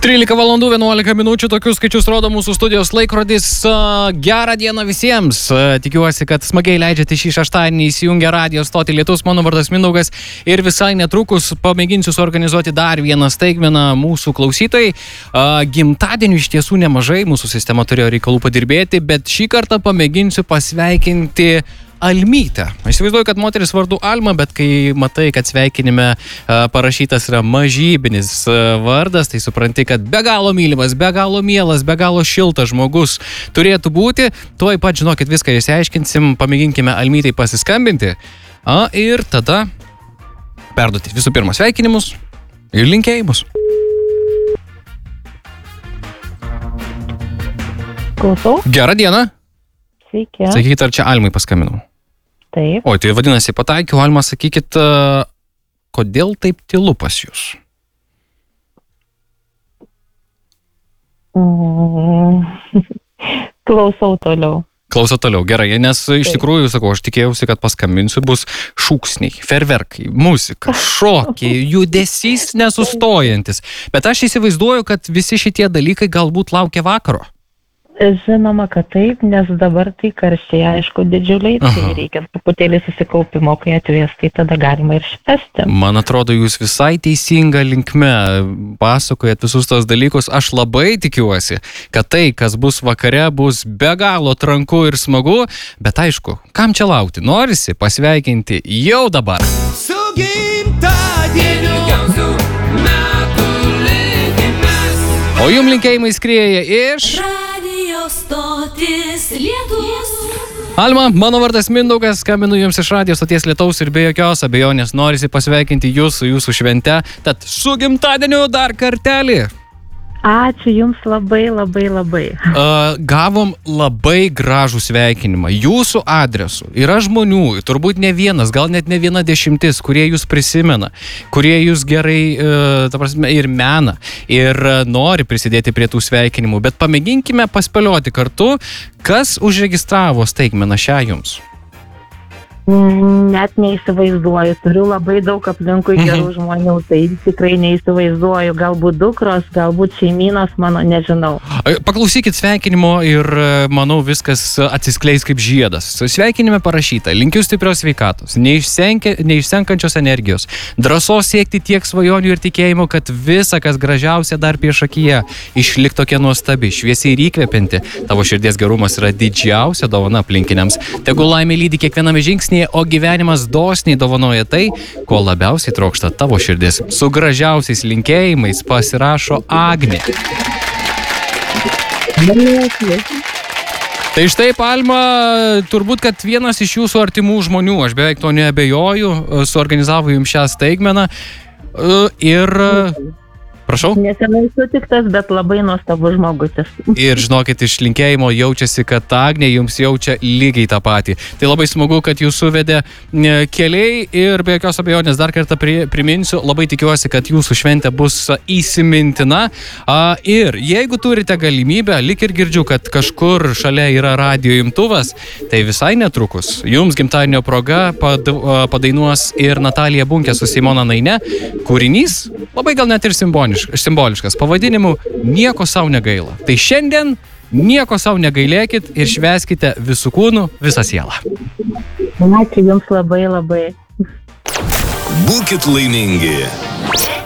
13 valandų 11 minučių, tokius skaičius rodo mūsų studijos laikrodis. Gerą dieną visiems. Tikiuosi, kad smagiai leidžiate šį šeštadienį įsijungę radijo stotį Lietus. Mano vardas Mindaugas ir visai netrukus pamėginsiu suorganizuoti dar vieną staigmeną mūsų klausytojai. Gimtadienių iš tiesų nemažai, mūsų sistema turėjo reikalų padirbėti, bet šį kartą pamėginsiu pasveikinti Almytę. Aš įsivaizduoju, kad moteris vardu Alma, bet kai matai, kad sveikinime parašytas yra mažybinis vardas, tai supranti, kad be galo mylimas, be galo mielas, be galo šiltas žmogus turėtų būti. Tuoj pat, žinokit, viską išsiaiškinsim, pamėginkime Almytai pasiskambinti. Ir tada perduoti visų pirma sveikinimus ir linkėjimus. Klausau. Gerą dieną. Sveiki. Sakykit, ar čia Almai paskambinau? Taip. O, tai vadinasi, pataikiau. Alma, sakykit, kodėl taip tylu pas jūs? Klausau toliau. Klauso toliau, gerai, nes iš tikrųjų, sakau, aš tikėjausi, kad paskambinsiu, bus šūksniai, ferverkai, muzika, šokiai, judesys nesustojantis. Bet aš įsivaizduoju, kad visi šitie dalykai galbūt laukia vakaro. Žinoma, kad taip, nes dabar tai karščiai, aišku, didžiuliai, tai reikia truputėlį susikaupimo, kai atvės, tai tada galima ir švęsti. Man atrodo, jūs visai teisinga linkme pasakojat visus tos dalykus. Aš labai tikiuosi, kad tai, kas bus vakare, bus be galo tranku ir smagu, bet aišku, kam čia laukti? Norisi pasveikinti jau dabar. Su gimtadieniu metų linkimės. O jum linkėjimai skrieja iš... Stotis Lietus. Alma, mano vardas Mindaugas, skambinu jums iš radijo stoties Lietaus ir be jokios abejonės norisi pasveikinti jūs su jūsų švente, tad su gimtadieniu dar kartelį. Ačiū jums labai, labai, labai. Gavom labai gražų sveikinimą jūsų adresu. Yra žmonių, turbūt ne vienas, gal net ne viena 10, kurie jūs prisimena, kurie jūs gerai, ta prasme, ir mena, ir nori prisidėti prie tų sveikinimų. Bet pamėginkime paspėlioti kartu, kas užregistravo staigmeną šią jums. Net neįsivaizduoju, turiu labai daug aplinkui gerų žmonių, tai tikrai neįsivaizduoju, galbūt dukros, galbūt šeimynos mano, nežinau. Paklausykit sveikinimo ir manau viskas atsiskleis kaip žiedas. Sveikinime parašyta: linkiu stiprios sveikatos, neišsenkančios energijos, drąsos siekti tiek svajonių ir tikėjimo, kad visa, kas gražiausia dar priešakyje, išlik tokia nuostabi, šviesiai ir įkvepianti. Tavo širdies gerumas yra didžiausia dovana aplinkiniams. Tegul laimė lydi kiekviename žingsnyje, o gyvenimas dosniai dovanoja tai, ko labiausiai trokšta tavo širdis. Su gražiausiais linkėjimais pasirašo Agnė. Tai štai, Alma, turbūt, kad vienas iš jūsų artimų žmonių, aš beveik to neabejoju, suorganizavo jums šią staigmeną ir... Prašau? Nesenai sutiktas, bet labai nuostabus žmogutis. Ir žinokit, iš linkėjimo jaučiasi, kad Agnė jums jaučia lygiai tą patį. Tai labai smagu, kad jūs suvedė keliai ir be jokios abejonės dar kartą priminsiu, labai tikiuosi, kad jūsų šventė bus įsimintina. Ir jeigu turite galimybę, lyg ir girdžiu, kad kažkur šalia yra radijo imtuvas, tai visai netrukus jums gimtadienio proga padainuos ir Natalija Bunkė su Simona Naine. Kūrinys labai gal net ir simboliškas, pavadinimu Nieko sau negaila. Tai šiandien nieko sau negailėkit ir švęskite visų kūnų, visą sielą. Ačiū jums labai, labai. Būkit laimingi.